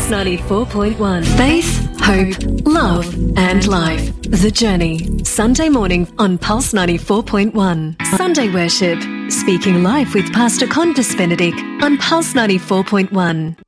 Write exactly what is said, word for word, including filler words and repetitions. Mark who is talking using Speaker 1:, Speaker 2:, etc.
Speaker 1: Pulse ninety-four point one. Faith, hope, love and life. The Journey. Sunday morning on Pulse ninety-four point one. Sunday worship. Speaking life with Pastor Qantas Benedict on Pulse ninety-four point one.